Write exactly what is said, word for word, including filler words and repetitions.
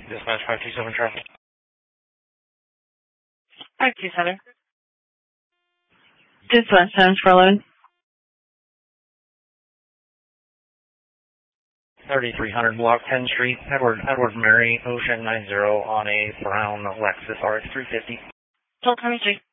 Dispatch five two seven traffic. five two seven. Dispatch times for eleven. thirty-three hundred block tenth Street, Edward, Edward Mary, Ocean nine zero on a brown Lexus R X three fifty. twelve twenty-three.